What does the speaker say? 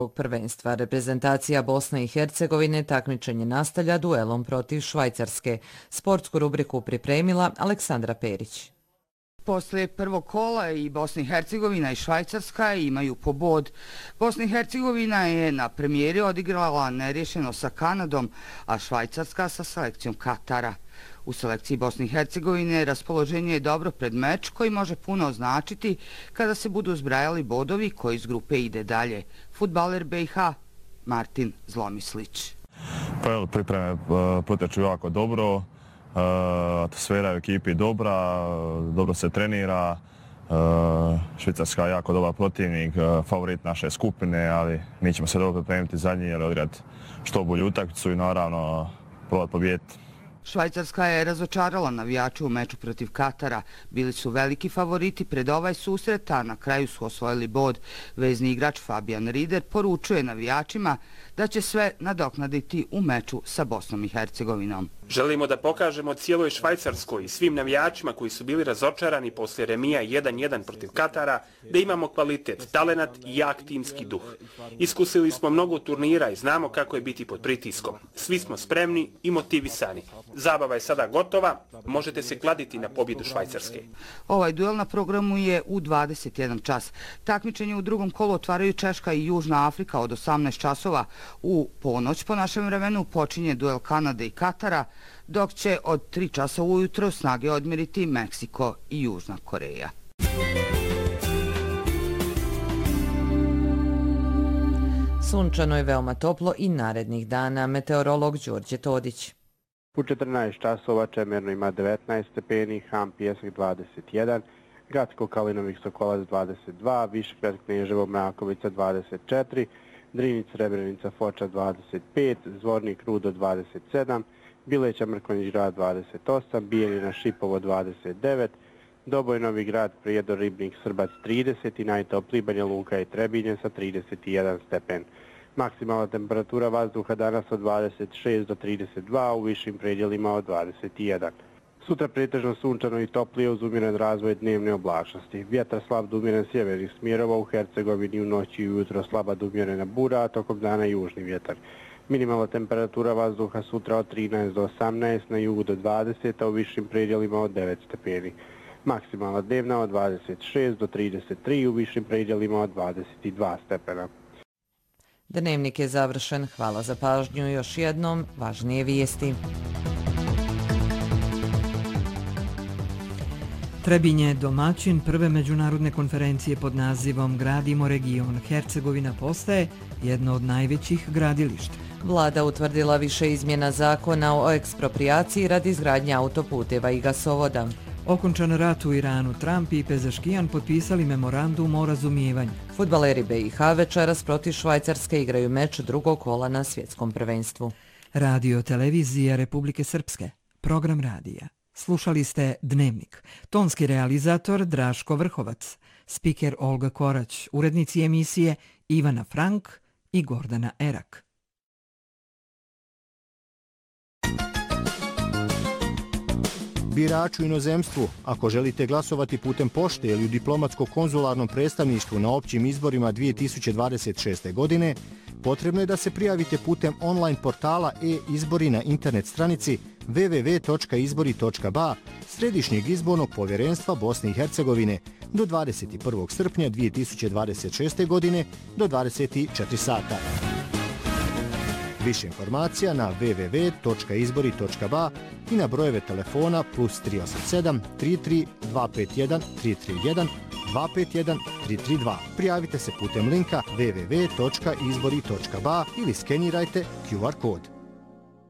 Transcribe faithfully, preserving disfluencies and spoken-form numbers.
prvenstva. Reprezentacija Bosne i Hercegovine takmičenje nastavlja duelom protiv Švajcarske. Sportsku rubriku pripremila Aleksandra Perić. Poslije prvog kola i Bosna i Hercegovina i Švajcarska imaju po bod. Bosna i Hercegovina je na premijeri odigrala nerješeno sa Kanadom, a Švajcarska sa selekcijom Katara. U selekciji Bosne i Hercegovine raspoloženje je dobro pred meč koji može puno značiti kada se budu zbrajali bodovi koji iz grupe ide dalje. Fudbaler B i H Martin Zlomislić. Pa, pripreme poteču jako dobro. Uh, atmosfera u ekipi dobra, dobro se trenira, uh, Švicarska je jako dobar protivnik, uh, favorit naše skupine, ali mi ćemo se dobro pripremiti za njih, jer odigrati što bolju utakmicu i naravno probati pobijediti. Švajcarska je razočarala navijače u meču protiv Katara. Bili su veliki favoriti pred ovaj susret, a na kraju su osvojili bod. Vezni igrač Fabian Rieder poručuje navijačima da će sve nadoknaditi u meču sa Bosnom i Hercegovinom. Želimo da pokažemo cijeloj Švajcarskoj i svim navijačima koji su bili razočarani poslije remija jedan jedan protiv Katara da imamo kvalitet, talenat i jak timski duh. Iskusili smo mnogo turnira i znamo kako je biti pod pritiskom. Svi smo spremni i motivisani. Zabava je sada gotova, možete se kladiti na pobjedu Švajcarske. Ovaj duel na programu je u dvadeset jedan čas. Takmičenje u drugom kolu otvaraju Češka i Južna Afrika od osamnaest časova. U ponoć po našem vremenu počinje duel Kanade i Katara, dok će od tri časa ujutro snage odmjeriti Meksiko i Južna Koreja. Sunčano je veoma toplo i narednih dana. Meteorolog Đorđe Todić. U četrnaest časova Čemerno ima devetnaest stepeni, Ham Pijesak dvadeset jedan, Gradsko Kalinovik Sokolac dvadeset dva, Višegrad Kneževo Mrakovica dvadeset četiri, Drinic Srebrenica Foča dvadeset pet, Zvornik Rudo dvadeset sedam, Bileća Mrkonjić Grad dvadeset osam, Bijeljina Šipovo dvadeset devet, Doboj Novi Grad Prijedor Ribnik Srbac trideset i najtopliji Banja Luka i Trebinje sa trideset jedan stepen. Maksimalna temperatura vazduha danas od dvadeset šest do trideset dva, u višim predjelima od dvadeset jedan. Sutra pretežno sunčano i toplije uz umjeren razvoj dnevne oblačnosti. Vjetar slab do umjeren sjevernih smjerova, u Hercegovini u noći i ujutro slaba do umjerena bura, a tokom dana južni vjetar. Minimalna temperatura vazduha sutra od trinaest do osamnaest, na jugu do dvadeset, a u višim predjelima od devet stepeni. Maksimalna dnevna od dvadeset šest do trideset tri, u višim predjelima od dvadeset dva stepena. Dnevnik je završen. Hvala za pažnju. Još jednom važnije vijesti. Trebinje je domaćin prve međunarodne konferencije pod nazivom Gradimo region. Hercegovina postaje jedno od najvećih gradilišta. Vlada utvrdila više izmjena zakona o eksproprijaciji radi izgradnje autoputeva i gasovoda. Okončan rat u Iranu, Trump i Pezaškijan potpisali memorandum o razumijevanju. Fudbaleri B i H večeras protiv Švajcarske igraju meč drugog kola na svjetskom prvenstvu. Radio televizija Republike Srpske. Program radija. Slušali ste Dnevnik. Tonski realizator Draško Vrhovac. Spiker Olga Korać. Urednici emisije Ivana Frank i Gordana Erak. Birač u inozemstvu, ako želite glasovati putem pošte ili u diplomatsko-konzularnom predstavništvu na općim izborima dvije tisuće dvadeset šeste. godine, potrebno je da se prijavite putem online portala e-izbori na internet stranici w w w točka izbori točka b a Središnjeg izbornog povjerenstva Bosne i Hercegovine do dvadeset prvog srpnja dvije tisuće dvadeset šeste. godine do dvadeset četiri sata. Više informacija na w w w točka izbori točka b a i na brojeve telefona plus tri osam sedam tri tri dva pet jedan tri tri jedan dva pet jedan tri tri dva. Prijavite se putem linka w w w točka izbori točka b a ili skenirajte Q R kod.